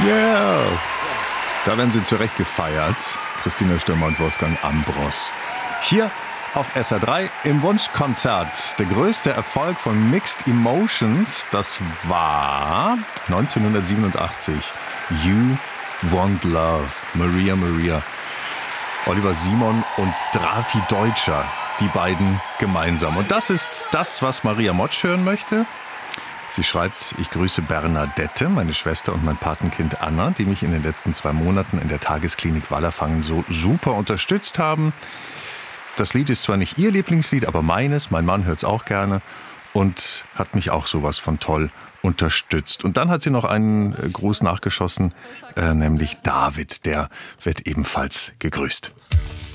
Yeah! Da werden sie zurecht gefeiert. Christina Stürmer und Wolfgang Ambros. Hier auf SR3 im Wunschkonzert. Der größte Erfolg von Mixed Emotions, das war 1987. You Want Love, Maria Maria. Oliver Simon und Drafi Deutscher, die beiden gemeinsam. Und das ist das, was Maria Motsch hören möchte. Sie schreibt, ich grüße Bernadette, meine Schwester und mein Patenkind Anna, die mich in den letzten 2 Monaten in der Tagesklinik Wallerfangen so super unterstützt haben. Das Lied ist zwar nicht ihr Lieblingslied, aber meines. Mein Mann hört es auch gerne und hat mich auch sowas von toll unterstützt. Und dann hat sie noch einen Gruß nachgeschossen, nämlich David, der wird ebenfalls gegrüßt.